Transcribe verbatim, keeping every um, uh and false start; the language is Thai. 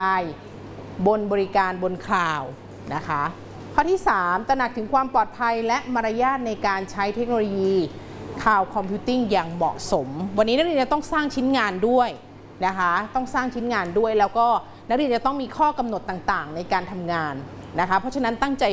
บนบริการบนคลาวด์นะคะข้อที่สามตระหนักถึงความปลอดภัยและมารยาทในการใช้เทคโนโลยีคลาวด์คอมพิวติ้งอย่างเหมาะสมวันนี้นักเรียนจะต้องสร้างชิ้นงานด้วยนะคะต้องสร้างชิ้นงานด้วยแล้วก็นักเรียนจะต้องมีข้อกำหนดต่างๆในการทำงานนะคะเพราะฉะนั้นตั้งใจ